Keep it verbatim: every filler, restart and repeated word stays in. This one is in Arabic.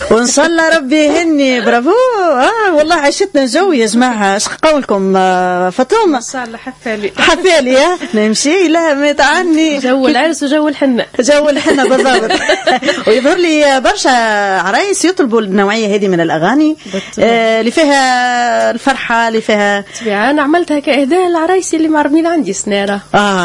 وان شاء الله ربي يهني. برافو. اه والله عشتنا جو يا جماعه. اش قولكم آه فاطمه؟ ان شاء الله حفالي حفالي ها نمشي لا ما تعني جو العرس وجو الحنه. جو الحنه بالضبط. ويظهر لي برشا عرايس يطلبوا النوعيه هذه من الاغاني آه اللي فيها الفرحه اللي فيها. انا عملتها كاهداء للعرايس اللي معرمين عندي سناره. اه